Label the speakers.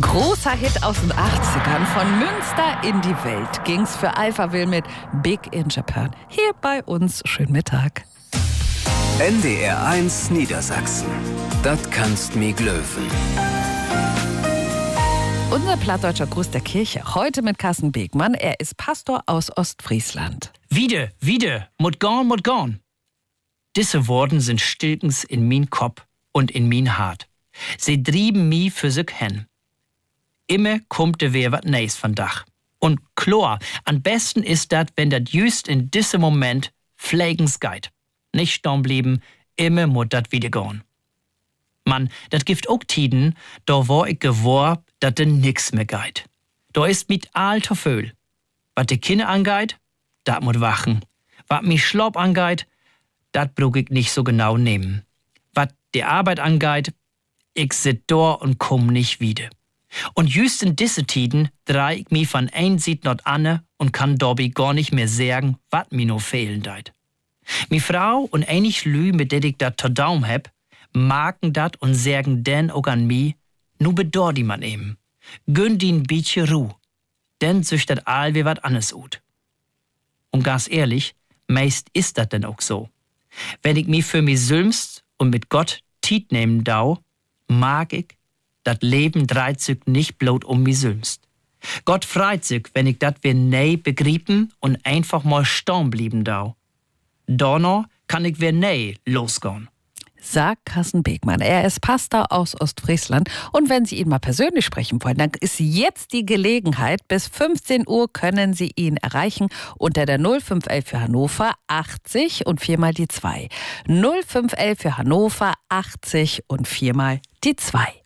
Speaker 1: Großer Hit aus den 80ern. Von Münster in die Welt ging's für Alphaville mit Big in Japan. Hier bei uns. Schönen Mittag.
Speaker 2: NDR 1 Niedersachsen. Das kannst mi glöwen.
Speaker 1: Unser plattdeutscher Gruß der Kirche. Heute mit Carsten Begmann. Er ist Pastor aus Ostfriesland.
Speaker 3: Wieder, mut gorn. Diese Worten sind stilkens in min Kopf und in min Hart. Sie drieben mi für sich hin. Immer kommt de wer wat Neis von Dach. Und klar, am besten ist dat, wenn dat just in diesem Moment pflegens geht. Nicht stehen blieben, immer mut dat wieder gehen. Mann, dat gibt auch Tiden, da war ich gewor, dat de nix mehr geht. Da ist mit alter Föhl. Wat de Kinder angeht, dat mut wachen. Wat mi Schlopp angeht, dat brug ich nicht so genau nehmen. Wat de Arbeit angeht, ich sit da und komm nicht wieder. Und just in diese Tiden dreh ich mi von ein Seite not anne und kann dabei gar nicht mehr sagen, wat mi no fehlen deit. Mi Frau und einig Lü, mit der ich dat to Daum heb, magen dat und sagen denn auch an mi, nu bedor die man eben. Gönn din bietje Ruh, denn sücht dat all wie wat annes ut. Und ganz ehrlich, meist ist dat denn auch so. Wenn ich mi für mi sülmst und mit Gott Tiet nehmen dau, mag ich, dat Leben dreht sich nicht bloß um mi sülmst. Gott freit sich, wenn ich dat wir nei begrieben und einfach mal stehen blieben dau. Donner kann ich wir nei losgehen.
Speaker 1: Sagt Carsten Begmann. Er ist Pastor aus Ostfriesland. Und wenn Sie ihn mal persönlich sprechen wollen, dann ist jetzt die Gelegenheit. Bis 15 Uhr können Sie ihn erreichen unter der 0511 für Hannover 80 und 4 mal die 2. 0511 für Hannover 80 und 4 mal die 2.